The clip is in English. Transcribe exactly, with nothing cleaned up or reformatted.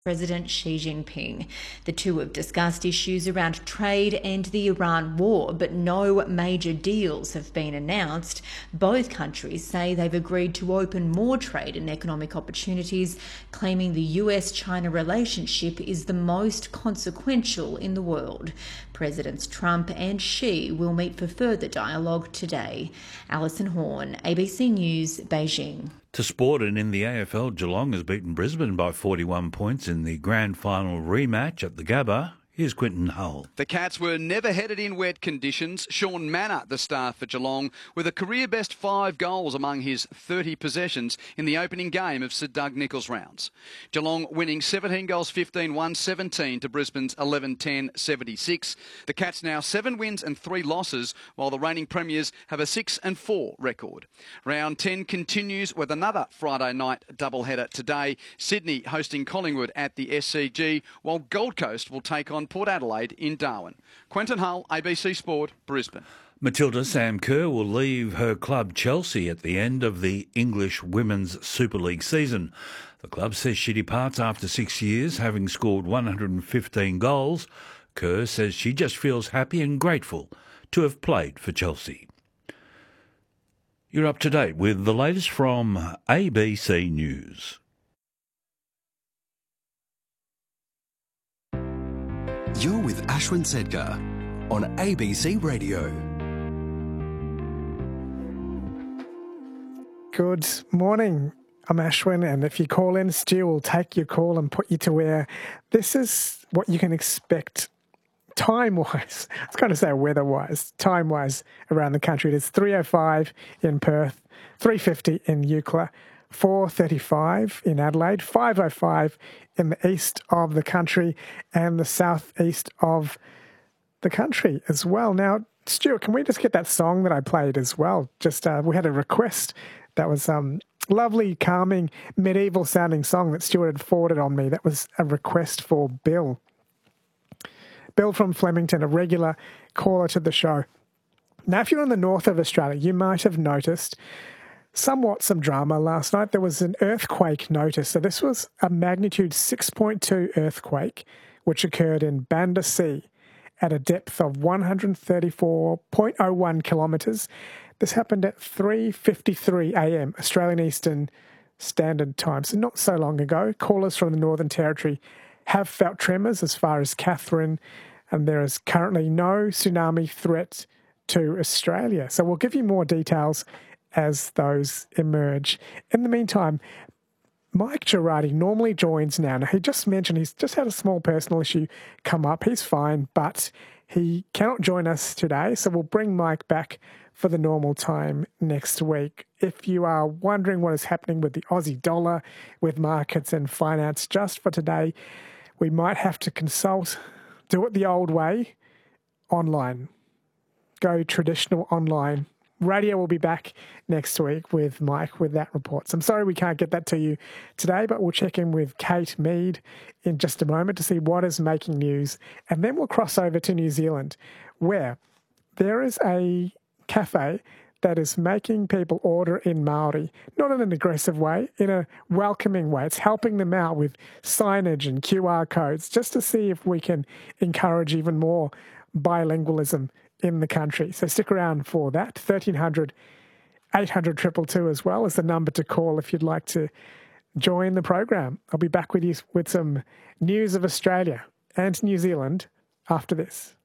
President Xi Jinping. The two have discussed issues around trade and the Iran war, but no major deals have been announced. Both countries say they've agreed to open more trade and economic opportunities, claiming the U S China relationship is the most consequential in the world. Presidents Trump and Xi will meet for further dialogue today. Alison Horn, A B C News, Beijing. To sport, and in the A F L, Geelong has beaten Brisbane by forty-one points in the grand final rematch at the Gabba. Here's Quinton Hull. The Cats were never headed in wet conditions. Sean Manor, the star for Geelong, with a career-best five goals among his thirty possessions in the opening game of Sir Doug Nicholls rounds. Geelong winning seventeen goals fifteen, one seventeen to Brisbane's eleven ten seventy-six. The Cats now seven wins and three losses, while the reigning premiers have a six and four record. Round ten continues with another Friday night doubleheader today. Sydney hosting Collingwood at the S C G, while Gold Coast will take on Port Adelaide in Darwin. Quentin Hull, A B C Sport, Brisbane. Matilda Sam Kerr will leave her club Chelsea at the end of the English Women's Super League season. The club says she departs after six years, having scored one hundred fifteen goals. Kerr says she just feels happy and grateful to have played for Chelsea. You're up to date with the latest from A B C News. You're with Ashwin Sedgar on A B C Radio. Good morning. I'm Ashwin, and if you call in, Stu will take your call and put you to air. This is what you can expect time-wise. I was going to say weather-wise, time-wise around the country. It is three oh five in Perth, three fifty in Eucla, four thirty-five in Adelaide, five oh five in the east of the country and the southeast of the country as well. Now, Stuart, can we just get that song that I played as well? Just uh, we had a request that was um lovely, calming, medieval-sounding song that Stuart had forwarded on me. That was a request for Bill. Bill from Flemington, a regular caller to the show. Now, if you're in the north of Australia, you might have noticed somewhat some drama last night. There was an earthquake notice. So this was a magnitude six point two earthquake, which occurred in Banda Sea at a depth of one hundred thirty-four point oh one kilometres. This happened at three fifty-three a.m. Australian Eastern Standard Time, so not so long ago. Callers from the Northern Territory have felt tremors as far as Catherine, and there is currently no tsunami threat to Australia. So we'll give you more details as those emerge. In the meantime, Mike Girardi normally joins now. Now, he just mentioned he's just had a small personal issue come up. He's fine, but he cannot join us today, so we'll bring Mike back for the normal time next week. If you are wondering what is happening with the Aussie dollar, with markets and finance, just for today, we might have to consult, do it the old way, online. Go traditional online. Radio will be back next week with Mike with that report. So I'm sorry we can't get that to you today, but we'll check in with Kate Mead in just a moment to see what is making news. And then we'll cross over to New Zealand, where there is a cafe that is making people order in Maori, not in an aggressive way, in a welcoming way. It's helping them out with signage and Q R codes just to see if we can encourage even more bilingualism in the country. So stick around for that. thirteen hundred, eight hundred, two two two as well is the number to call if you'd like to join the program. I'll be back with you with some news of Australia and New Zealand after this.